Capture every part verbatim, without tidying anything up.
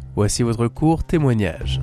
Voici votre court témoignage.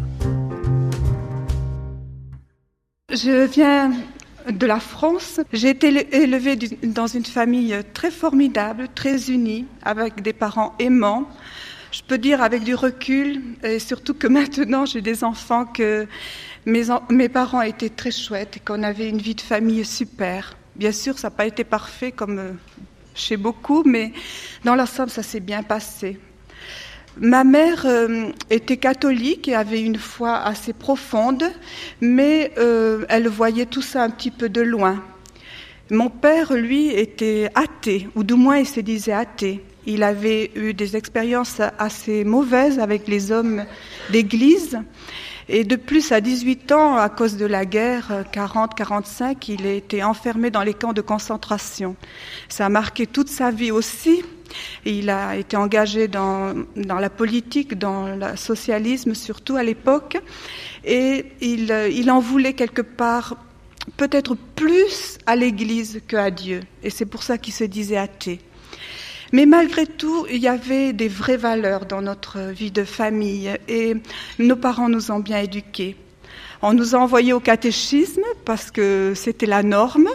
Je viens de la France. J'ai été élevée dans une famille très formidable, très unie, avec des parents aimants. Je peux dire avec du recul, et surtout que maintenant j'ai des enfants, que mes, en, mes parents étaient très chouettes et qu'on avait une vie de famille super. Bien sûr, ça n'a pas été parfait comme chez beaucoup, mais dans l'ensemble, ça s'est bien passé. Ma mère euh, était catholique et avait une foi assez profonde, mais euh, elle voyait tout ça un petit peu de loin. Mon père, lui, était athée, ou du moins il se disait athée. Il avait eu des expériences assez mauvaises avec les hommes d'église. Et de plus, à dix-huit ans, à cause de la guerre quarante quarante-cinq, il a été enfermé dans les camps de concentration. Ça a marqué toute sa vie aussi. Et il a été engagé dans, dans la politique, dans le socialisme surtout à l'époque. Et il, il en voulait quelque part peut-être plus à l'Église qu'à Dieu. Et c'est pour ça qu'il se disait athée. Mais malgré tout, il y avait des vraies valeurs dans notre vie de famille et nos parents nous ont bien éduqués. On nous a envoyés au catéchisme parce que c'était la norme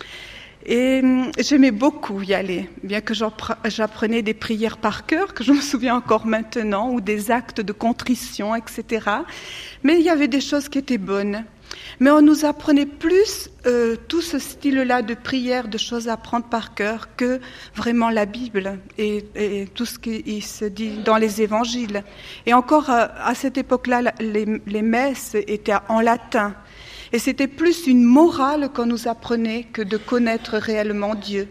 et j'aimais beaucoup y aller, bien que j'apprenais des prières par cœur, que je me souviens encore maintenant, ou des actes de contrition, et cetera. Mais il y avait des choses qui étaient bonnes. Mais on nous apprenait plus euh, tout ce style-là de prière, de choses à apprendre par cœur, que vraiment la Bible et, et tout ce qui se dit dans les évangiles. Et encore à, à cette époque-là, les, les messes étaient en latin. Et c'était plus une morale qu'on nous apprenait que de connaître réellement Dieu.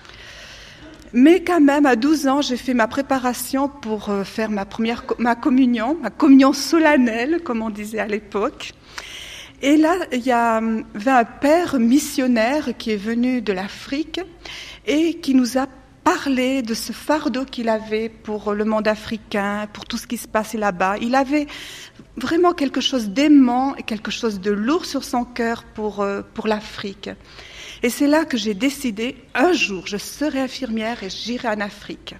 Mais quand même, à douze ans, j'ai fait ma préparation pour faire ma première ma communion, ma communion solennelle, comme on disait à l'époque. Et là, il y avait un père missionnaire qui est venu de l'Afrique et qui nous a parlé de ce fardeau qu'il avait pour le monde africain, pour tout ce qui se passait là-bas. Il avait vraiment quelque chose d'aimant et quelque chose de lourd sur son cœur pour, pour l'Afrique. Et c'est là que j'ai décidé, un jour, je serai infirmière et j'irai en Afrique.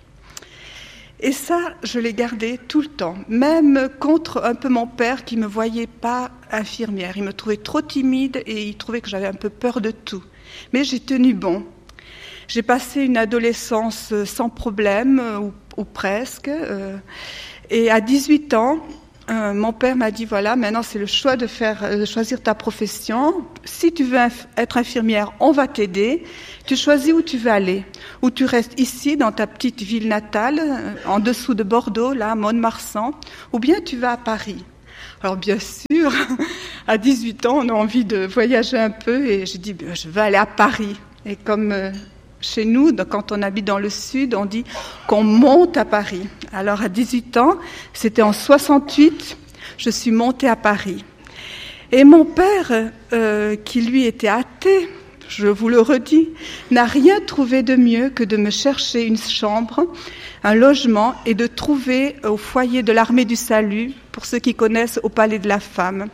Et ça, je l'ai gardé tout le temps, même contre un peu mon père qui ne me voyait pas infirmière. Il me trouvait trop timide et il trouvait que j'avais un peu peur de tout. Mais j'ai tenu bon. J'ai passé une adolescence sans problème, ou, ou presque. Euh, et à dix-huit ans, euh, mon père m'a dit, voilà, maintenant c'est le choix de, faire, de choisir ta profession. Si tu veux inf- être infirmière, on va t'aider. Tu choisis où tu veux aller. Ou tu restes ici, dans ta petite ville natale, en dessous de Bordeaux, là, à Mont-de-Marsan, ou bien tu vas à Paris. Alors bien sûr, à dix-huit ans, on a envie de voyager un peu, et j'ai dit, je veux aller à Paris. Et comme euh, chez nous, quand on habite dans le sud, on dit qu'on monte à Paris. Alors à dix-huit ans, c'était en soixante-huit, je suis montée à Paris. Et mon père, euh, qui lui était athée, je vous le redis, n'a rien trouvé de mieux que de me chercher une chambre, un logement et de trouver au foyer de l'Armée du Salut, pour ceux qui connaissent, au Palais de la Femme.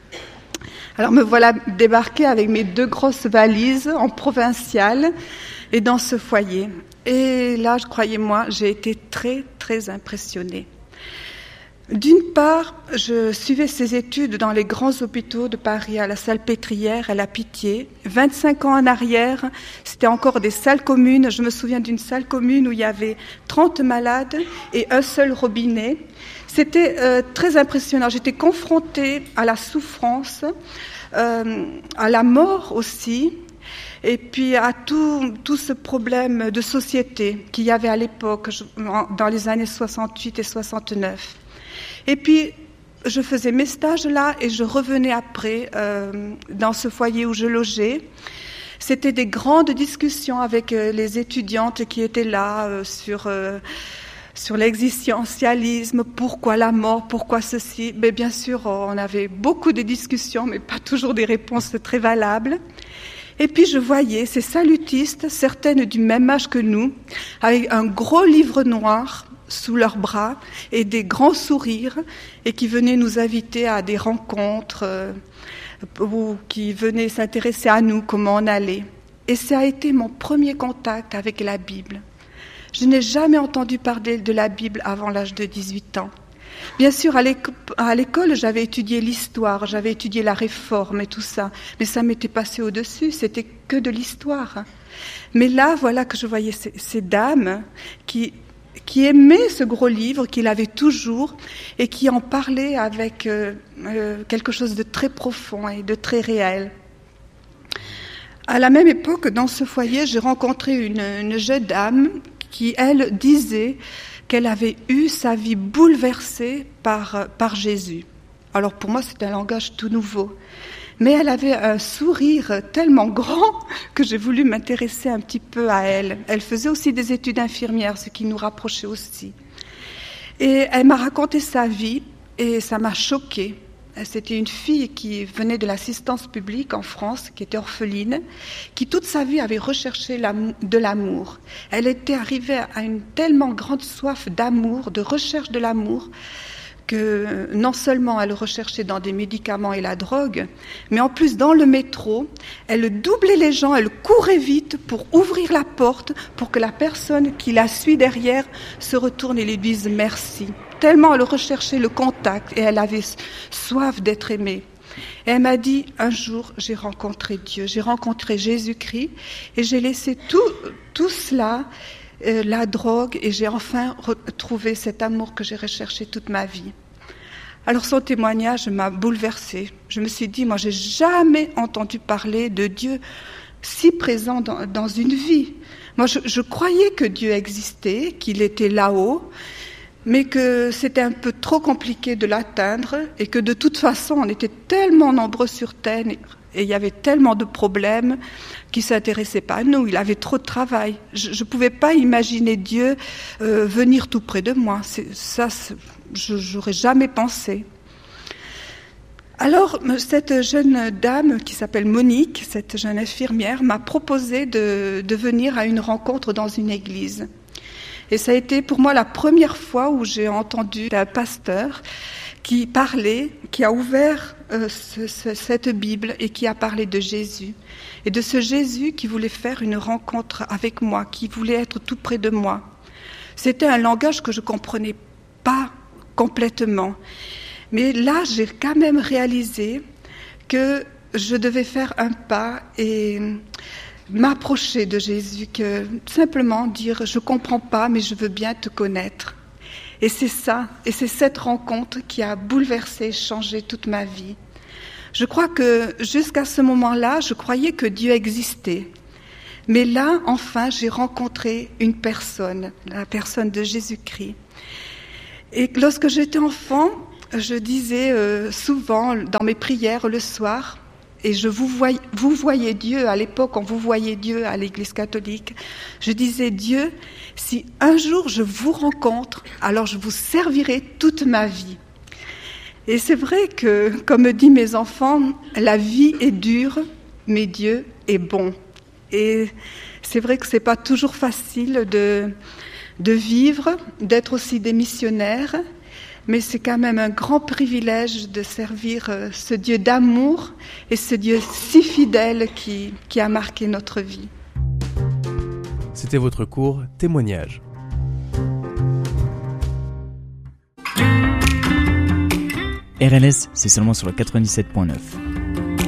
Alors me voilà débarquée avec mes deux grosses valises en provincial et dans ce foyer. Et là, croyez-moi, j'ai été très, très impressionnée. D'une part, je suivais ces études dans les grands hôpitaux de Paris, à la Salpêtrière, à la Pitié. vingt-cinq ans en arrière, c'était encore des salles communes. Je me souviens d'une salle commune où il y avait trente malades et un seul robinet. C'était euh, très impressionnant. J'étais confrontée à la souffrance, euh, à la mort aussi, et puis à tout, tout ce problème de société qu'il y avait à l'époque, dans les années soixante-huit et soixante-neuf. Et puis, je faisais mes stages là et je revenais après euh, dans ce foyer où je logeais. C'était des grandes discussions avec euh, les étudiantes qui étaient là euh, sur, euh, sur l'existentialisme, pourquoi la mort, pourquoi ceci. Mais bien sûr, on avait beaucoup de discussions, mais pas toujours des réponses très valables. Et puis je voyais ces salutistes, certaines du même âge que nous, avec un gros livre noir sous leurs bras et des grands sourires, et qui venaient nous inviter à des rencontres euh, ou qui venaient s'intéresser à nous, comment on allait. Et ça a été mon premier contact avec la Bible. Je n'ai jamais entendu parler de la Bible avant l'âge de dix-huit ans. Bien sûr, à l'école, j'avais étudié l'histoire, j'avais étudié la Réforme et tout ça, mais ça m'était passé au-dessus, c'était que de l'histoire. Mais là, voilà que je voyais ces, ces dames qui, qui aimaient ce gros livre, qui l'avaient toujours, et qui en parlaient avec euh, euh, quelque chose de très profond et de très réel. À la même époque, dans ce foyer, j'ai rencontré une, une jeune dame qui, elle, disait qu'elle avait eu sa vie bouleversée par, par Jésus. Alors pour moi, c'était un langage tout nouveau. Mais elle avait un sourire tellement grand que j'ai voulu m'intéresser un petit peu à elle. Elle faisait aussi des études infirmières, ce qui nous rapprochait aussi. Et elle m'a raconté sa vie et ça m'a choquée. C'était une fille qui venait de l'assistance publique en France, qui était orpheline, qui toute sa vie avait recherché de l'amour. Elle était arrivée à une tellement grande soif d'amour, de recherche de l'amour, que non seulement elle recherchait dans des médicaments et la drogue, mais en plus dans le métro, elle doublait les gens, elle courait vite pour ouvrir la porte, pour que la personne qui la suit derrière se retourne et lui dise merci. Tellement elle recherchait le contact et elle avait soif d'être aimée. Et elle m'a dit, un jour, j'ai rencontré Dieu, j'ai rencontré Jésus-Christ et j'ai laissé tout, tout cela, euh, la drogue, et j'ai enfin retrouvé cet amour que j'ai recherché toute ma vie. Alors son témoignage m'a bouleversée. Je me suis dit, moi, j'ai jamais entendu parler de Dieu si présent dans, dans une vie. Moi, je, je croyais que Dieu existait, qu'il était là-haut, mais que c'était un peu trop compliqué de l'atteindre et que de toute façon, on était tellement nombreux sur Terre et il y avait tellement de problèmes qu'il ne s'intéressait pas à nous. Il avait trop de travail. Je ne pouvais pas imaginer Dieu euh, venir tout près de moi. C'est, ça, c'est, je n'aurais jamais pensé. Alors, cette jeune dame qui s'appelle Monique, cette jeune infirmière, m'a proposé de, de venir à une rencontre dans une église. Et ça a été pour moi la première fois où j'ai entendu un pasteur qui parlait, qui a ouvert euh, ce, ce, cette Bible et qui a parlé de Jésus. Et de ce Jésus qui voulait faire une rencontre avec moi, qui voulait être tout près de moi. C'était un langage que je ne comprenais pas complètement. Mais là, j'ai quand même réalisé que je devais faire un pas et m'approcher de Jésus, que simplement dire « je comprends pas, mais je veux bien te connaître ». Et c'est ça, et c'est cette rencontre qui a bouleversé, changé toute ma vie. Je crois que jusqu'à ce moment-là, je croyais que Dieu existait. Mais là, enfin, j'ai rencontré une personne, la personne de Jésus-Christ. Et lorsque j'étais enfant, je disais euh, souvent dans mes prières le soir, et je vous voyais, vous voyez Dieu, à l'époque on vous voyait Dieu à l'église catholique, je disais Dieu, si un jour je vous rencontre, alors je vous servirai toute ma vie. Et c'est vrai que, comme me disent mes enfants, la vie est dure, mais Dieu est bon. Et c'est vrai que c'est pas toujours facile de, de vivre, d'être aussi des missionnaires, mais c'est quand même un grand privilège de servir ce Dieu d'amour et ce Dieu si fidèle qui, qui a marqué notre vie. C'était votre cours Témoignage. R L S, c'est seulement sur le quatre-vingt-dix-sept point neuf.